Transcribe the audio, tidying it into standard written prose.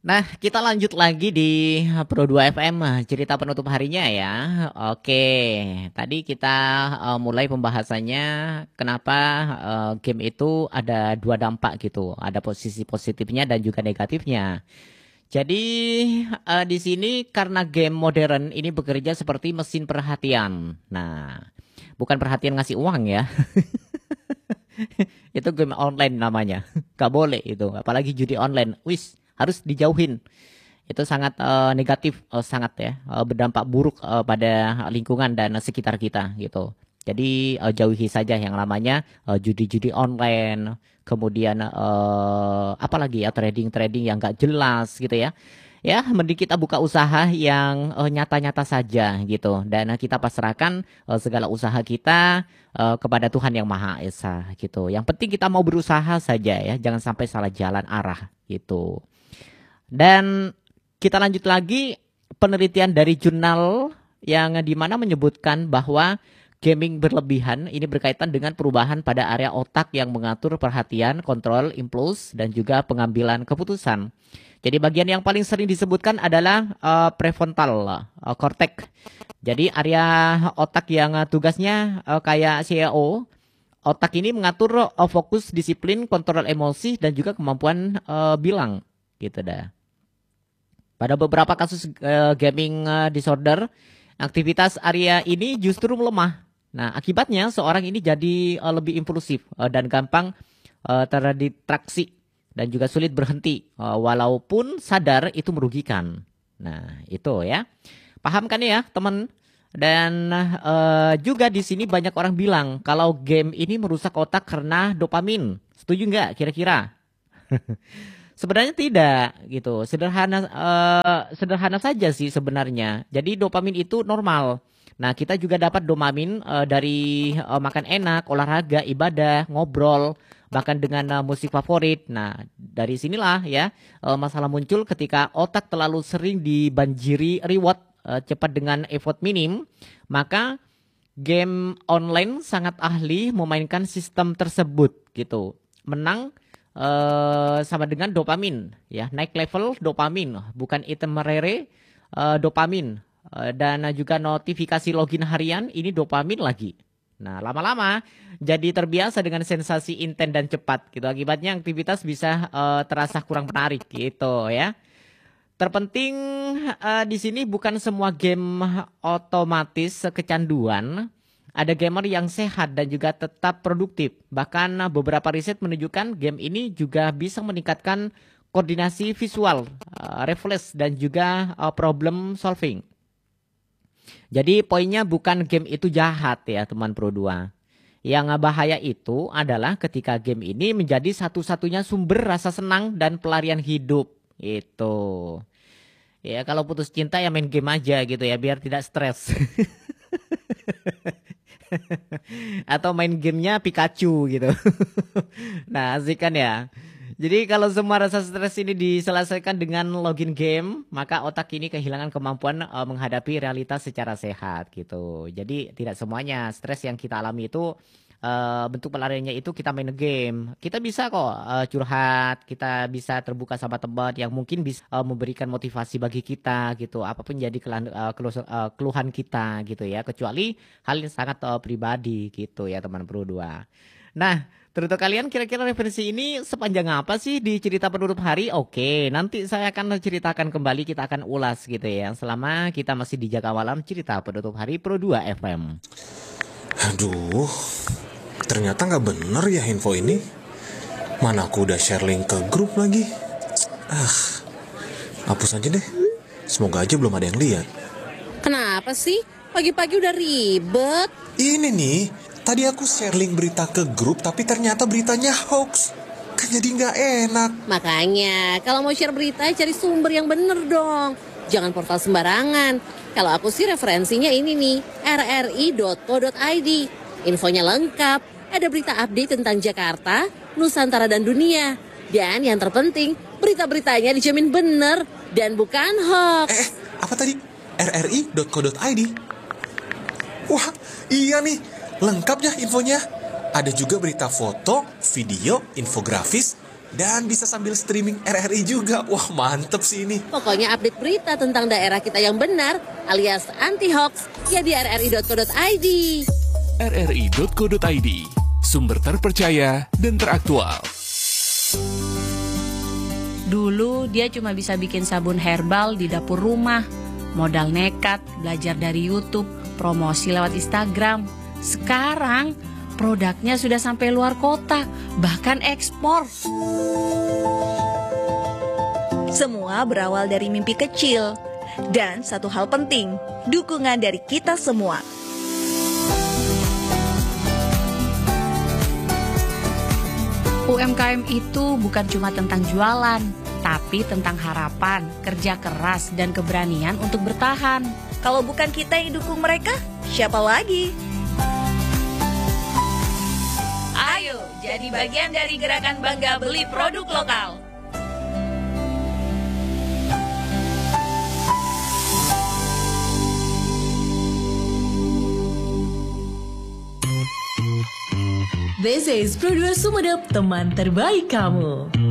Nah, kita lanjut lagi di Pro 2 FM cerita penutup harinya ya. Oke, tadi kita mulai pembahasannya kenapa game itu ada dua dampak gitu. Ada posisi positifnya dan juga negatifnya. Jadi di sini karena game modern ini bekerja seperti mesin perhatian. Nah, bukan perhatian ngasih uang ya. Itu game online namanya. Gak boleh itu, apalagi judi online. Wis, harus dijauhin. Itu sangat negatif, sangat ya, berdampak buruk pada lingkungan dan sekitar kita gitu. Jadi jauhi saja yang namanya judi-judi online, kemudian apalagi ya trading-trading yang gak jelas gitu ya. Ya, mending kita buka usaha yang nyata-nyata saja gitu, dan kita pasrahkan segala usaha kita kepada Tuhan yang Maha Esa gitu. Yang penting kita mau berusaha saja ya, jangan sampai salah jalan arah gitu. Dan kita lanjut lagi penelitian dari jurnal yang dimana menyebutkan bahwa gaming berlebihan ini berkaitan dengan perubahan pada area otak yang mengatur perhatian, kontrol, impuls, dan juga pengambilan keputusan. Jadi bagian yang paling sering disebutkan adalah prefrontal cortex. Jadi area otak yang tugasnya kayak CEO, otak ini mengatur fokus, disiplin, kontrol emosi, dan juga kemampuan bilang gitu dah. Pada beberapa kasus gaming disorder, aktivitas area ini justru melemah. Nah, akibatnya seorang ini jadi lebih impulsif dan gampang terdistraksi dan juga sulit berhenti, walaupun sadar itu merugikan. Nah, itu ya. Paham kan ya, teman? Dan juga di sini banyak orang bilang kalau game ini merusak otak karena dopamin. Setuju nggak kira-kira? Sebenarnya tidak gitu. Sederhana saja sih sebenarnya. Jadi dopamin itu normal. Nah, kita juga dapat dopamin dari makan enak, olahraga, ibadah, ngobrol, bahkan dengan musik favorit. Nah, dari sinilah ya masalah muncul ketika otak terlalu sering dibanjiri reward cepat dengan effort minim, maka game online sangat ahli memainkan sistem tersebut gitu. Menang sama dengan dopamin ya, naik level dopamin, bukan item rare, dopamin. Dan juga notifikasi login harian ini dopamin lagi. Nah, lama-lama jadi terbiasa dengan sensasi intens dan cepat gitu. Akibatnya aktivitas bisa terasa kurang menarik gitu ya. Terpenting di sini bukan semua game otomatis kecanduan. Ada gamer yang sehat dan juga tetap produktif. Bahkan beberapa riset menunjukkan game ini juga bisa meningkatkan koordinasi visual, refleks, dan juga problem solving. Jadi poinnya bukan game itu jahat ya teman Pro 2. Yang bahaya itu adalah ketika game ini menjadi satu-satunya sumber rasa senang dan pelarian hidup. Itu. Ya kalau putus cinta ya main game aja gitu ya biar tidak stres. Atau main gamenya Pikachu gitu. Nah, asik kan ya. Jadi kalau semua rasa stres ini diselesaikan dengan login game, maka otak ini kehilangan kemampuan menghadapi realitas secara sehat gitu. Jadi tidak semuanya stres yang kita alami itu bentuk pelariannya itu kita main game. Kita bisa kok curhat, kita bisa terbuka sama teman yang mungkin bisa memberikan motivasi bagi kita gitu. Apapun jadi keluhan kita gitu ya. Kecuali hal yang sangat pribadi gitu ya teman Pro 2. Nah, teruntuk kalian kira-kira referensi ini sepanjang apa sih di cerita penutup hari? Oke, nanti saya akan ceritakan kembali, kita akan ulas gitu ya. Selama kita masih di Jaka Malam cerita penutup hari Pro 2 FM. Aduh, ternyata nggak bener ya info ini. Mana aku udah share link ke grup lagi. Hapus aja deh. Semoga aja belum ada yang lihat. Kenapa sih? Pagi-pagi udah ribet. Ini nih, tadi aku share link berita ke grup tapi ternyata beritanya hoax. Kan jadi nggak enak. Makanya, kalau mau share berita, cari sumber yang bener dong. Jangan portal sembarangan. Kalau aku sih referensinya ini nih, rri.co.id. Infonya lengkap, ada berita update tentang Jakarta, Nusantara, dan dunia. Dan yang terpenting, berita-beritanya dijamin bener dan bukan hoax. Apa tadi? rri.co.id. Wah, iya nih. Lengkap ya infonya. Ada juga berita foto, video, infografis, Dan bisa sambil streaming RRI juga. Wah, mantep sih ini. Pokoknya update berita tentang daerah kita yang benar alias anti-hoax ya di rri.co.id. rri.co.id, sumber terpercaya dan teraktual. Dulu dia cuma bisa bikin sabun herbal di dapur rumah. Modal nekat, belajar dari YouTube, promosi lewat Instagram. Sekarang produknya sudah sampai luar kota, bahkan ekspor. Semua berawal dari mimpi kecil. Dan satu hal penting, dukungan dari kita semua. UMKM itu bukan cuma tentang jualan, tapi tentang harapan, kerja keras, dan keberanian untuk bertahan. Kalau bukan kita yang dukung mereka, siapa lagi? Ayo, jadi bagian dari gerakan Bangga Beli Produk Lokal. This is Produser Sumedep, teman terbaik kamu.